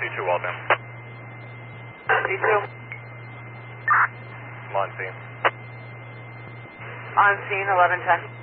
C2 Waltham. C2. I'm on scene. On scene, 1110.